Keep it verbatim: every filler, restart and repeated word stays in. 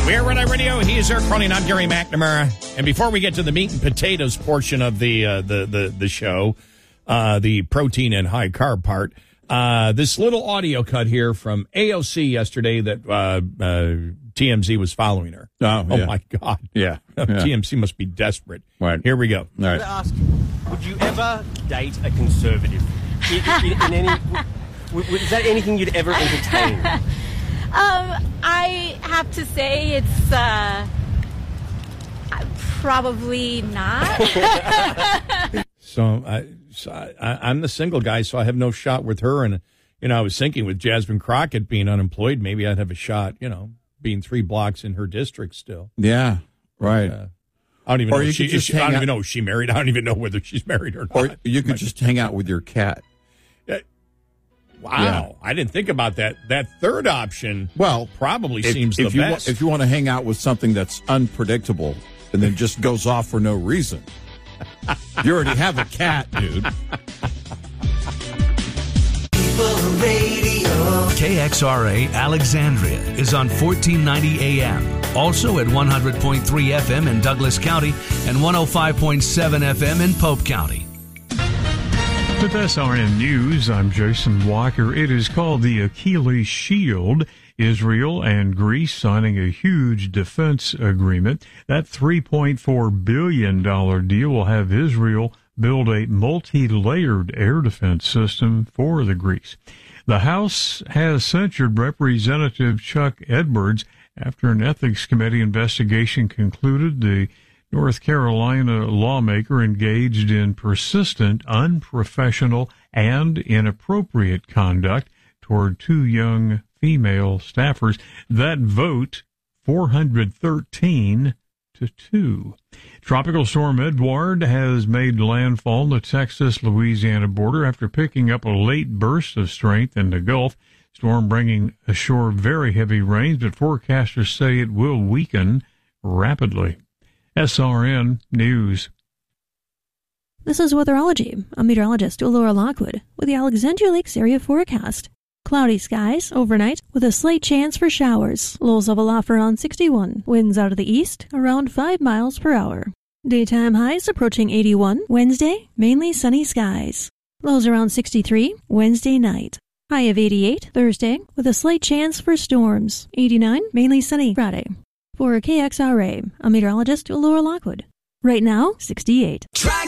We're Red Eye Radio. He is Eric Cronin. I'm Gary McNamara. And before we get to the meat and potatoes portion of the uh, the, the the show, uh, the protein and high carb part, uh, this little audio cut here from A O C yesterday that uh, uh, T M Z was following her. Oh, oh yeah. my God. Yeah. yeah. T M Z must be desperate. Right. Here we go. All right. Ask, would you ever date a conservative? In, in, in any, w- w- is that anything you'd ever entertain? Um, I have to say it's uh, probably not. So, I, so I, I'm the single guy, so I have no shot with her. And, you know, I was thinking with Jasmine Crockett being unemployed, maybe I'd have a shot, you know, being three blocks in her district still. Yeah, right. Uh, I don't even Or know. you If she, could if just she, I hang don't out- even know if she married. I don't even know whether she's married or not. Or you could just hang out with your cat. Wow, Yeah. I didn't think about that. That third option, Well, probably if, seems if the you best. Wa- if you want to hang out with something that's unpredictable and then just goes off for no reason, you already have a cat, dude. K X R A Alexandria is on fourteen ninety A M. Also at one hundred point three F M in Douglas County and one oh five point seven F M in Pope County. With S R N News, I'm Jason Walker. It is called the Achilles Shield. Israel and Greece signing a huge defense agreement. That three point four billion dollars deal will have Israel build a multi-layered air defense system for the Greeks. The House has censured Representative Chuck Edwards after an ethics committee investigation concluded the North Carolina lawmaker engaged in persistent, unprofessional, and inappropriate conduct toward two young female staffers. That vote, four hundred thirteen to two. Tropical storm Edward has made landfall on the Texas-Louisiana border after picking up a late burst of strength in the Gulf. Storm bringing ashore very heavy rains, but forecasters say it will weaken rapidly. S R N News. This is Weatherology. I'm meteorologist Laura Lockwood with the Alexandria Lakes area forecast. Cloudy skies overnight with a slight chance for showers. Lows level off around sixty-one. Winds out of the east around five miles per hour. Daytime highs approaching eighty-one. Wednesday, mainly sunny skies. Lows around sixty-three. Wednesday night. High of eighty-eight Thursday with a slight chance for storms. eighty-nine, mainly sunny Friday. For K X R A, I'm meteorologist Laura Lockwood. Right now, sixty-eight. Try